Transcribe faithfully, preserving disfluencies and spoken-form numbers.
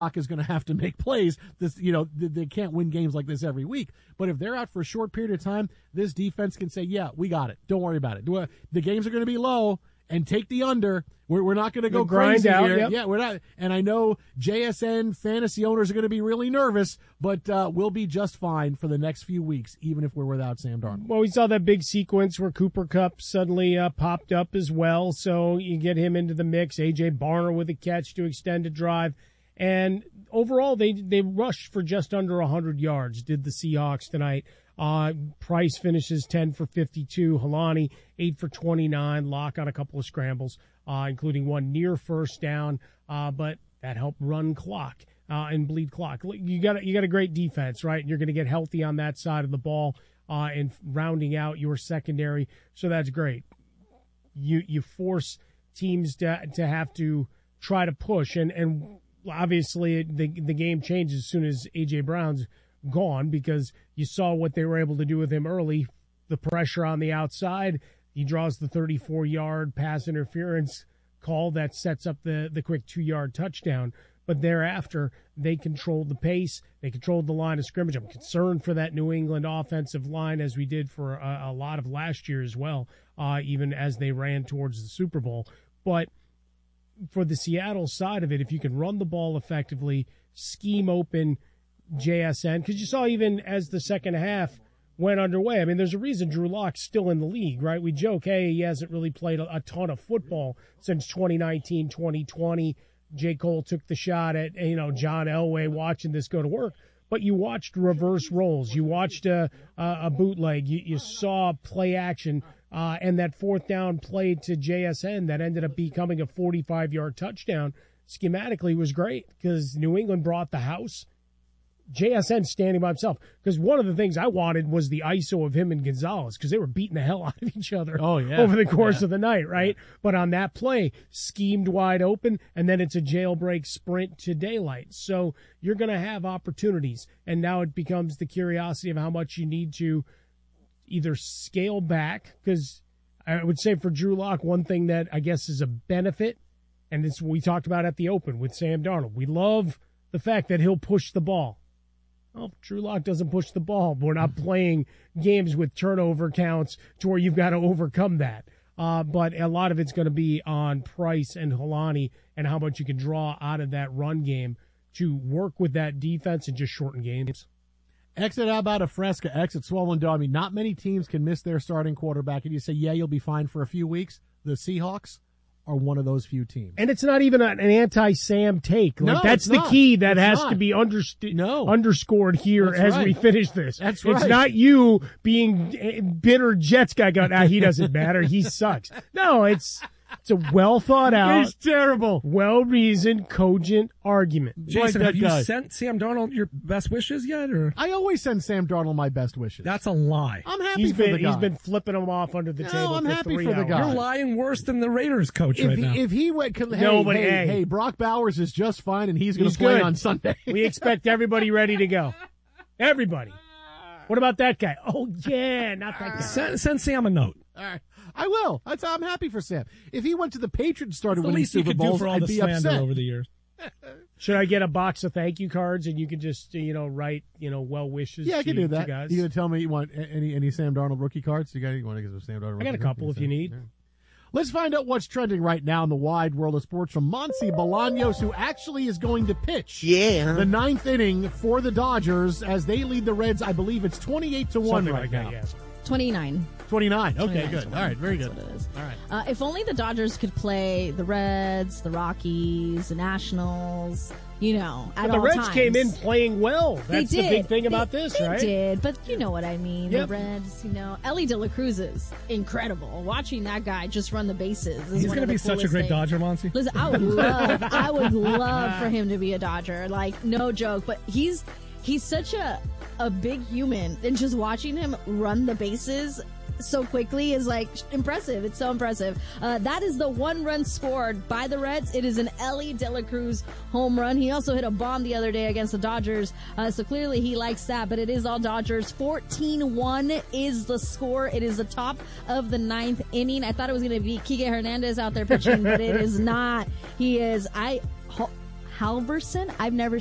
is going to have to make plays. This, you know, they can't win games like this every week. But if they're out for a short period of time, this defense can say, yeah, we got it. Don't worry about it. The games are going to be low and take the under. We're, we're not going to go crazy out, here. Yep. Yeah, we're not. And I know J S N fantasy owners are going to be really nervous, but uh, we'll be just fine for the next few weeks, even if we're without Sam Darnold. Well, we saw that big sequence where Cooper Kupp suddenly uh, popped up as well, so you get him into the mix. A J Barner with a catch to extend a drive. And overall, they they rushed for just under one hundred yards, did the Seahawks tonight. Uh, Price finishes ten for fifty-two. Helani, eight for twenty-nine. Locke on a couple of scrambles, uh, including one near first down. Uh, but that helped run clock uh, and bleed clock. You got you got a great defense, right? You're going to get healthy on that side of the ball uh, and rounding out your secondary. So that's great. You you force teams to to have to try to push, and and obviously the the game changes as soon as A J Brown's gone, because you saw what they were able to do with him early. The pressure on the outside, he draws the thirty-four-yard pass interference call that sets up the, the quick two-yard touchdown. But thereafter, they controlled the pace. They controlled the line of scrimmage. I'm concerned for that New England offensive line, as we did for a, a lot of last year as well, uh, even as they ran towards the Super Bowl. But for the Seattle side of it, if you can run the ball effectively, scheme open J S N, because you saw even as the second half went underway, I mean, there's a reason Drew Lock's still in the league, right? We joke, hey, he hasn't really played a, a ton of football since twenty nineteen, twenty twenty. J. Cole took the shot at, you know, John Elway watching this go to work. But you watched reverse rolls. You watched a, a, a bootleg. You, you saw play action. Uh, and that fourth down play to J S N that ended up becoming a forty-five-yard touchdown schematically was great, because New England brought the house. J S N standing by himself, because one of the things I wanted was the I S O of him and Gonzalez, because they were beating the hell out of each other oh, yeah. over the course yeah. of the night, right? Yeah. But on that play, schemed wide open, and then it's a jailbreak sprint to daylight. So you're going to have opportunities, and now it becomes the curiosity of how much you need to either scale back, because I would say for Drew Lock, one thing that I guess is a benefit, and it's what we talked about at the Open with Sam Darnold. We love the fact that he'll push the ball. Well, Drew Lock doesn't push the ball. We're not playing games with turnover counts to where you've got to overcome that. Uh, but a lot of it's going to be on Price and Helani and how much you can draw out of that run game to work with that defense and just shorten games. Exit how about a Fresca, exit Swollen Dome. I mean, not many teams can miss their starting quarterback, and you say, yeah, you'll be fine for a few weeks. The Seahawks are one of those few teams. And it's not even an anti-Sam take. Like, no, that's the not. key that it's has not. to be underst- no. underscored here that's as right. we finish this. That's right. It's not you being bitter Jets guy going, ah, he doesn't matter. He sucks. No, it's it's a well thought out, He's terrible, well reasoned, cogent argument. Jason, like have you guy. sent Sam Darnold your best wishes yet? Or I always send Sam Darnold my best wishes. that's a lie. I'm happy He's for been the guy. he's been flipping them off under the No, table. I'm for happy three for the hours. guy. You're lying worse than the Raiders coach if right he, now. If he went, hey, No, but hey, hey. hey, Brock Bowers is just fine, and he's going He's to play good. on Sunday. We expect everybody ready to go. Everybody. What about that guy? Oh, yeah, not that guy. Send, send Sam a note. All right, I will. That's, I'm happy for Sam. If he went to the Patriots and started The winning least you Super could do Bowls, for all I'd the be slander upset. over the years. Should I get a box of thank you cards and you can just, you know, write, you know, well wishes Yeah, I to, can do to that. guys? You gonna tell me you want any any Sam Darnold rookie cards? You got you want to get some Sam Darnold? I got a rookie couple cards? if you need. Yeah. Let's find out what's trending right now in the wide world of sports from Monty Bolaños, who actually is going to pitch Yeah. the ninth inning for the Dodgers as they lead the Reds. I believe it's twenty-eight to one Something right like now. that, yes. twenty-nine. twenty-nine. Okay, twenty-nine, good. All right, very That's good. what it is. All right. Uh, if only the Dodgers could play the Reds, the Rockies, the Nationals, you know, at But the all Reds times. came in playing well. That's they the did. big thing about They- this, they right? did, but you know what I mean. Yep. The Reds, you know, Ellie De La Cruz is incredible. Watching that guy just run the bases is He's one going to of the be such a coolest great things. Dodger, Monty. Listen, I would love, I would love for him to be a Dodger. Like, no joke. But he's he's such a a big human, and just watching him run the bases so quickly is like impressive. It's so impressive. Uh, that is the one run scored by the Reds. It is an Ellie De La Cruz home run. He also hit a bomb the other day against the Dodgers. Uh, so clearly he likes that, but it is all Dodgers. fourteen one is the score. It is the top of the ninth inning. I thought it was going to be Kike Hernandez out there pitching, but it is not. He is, I, ho- Halverson. I've never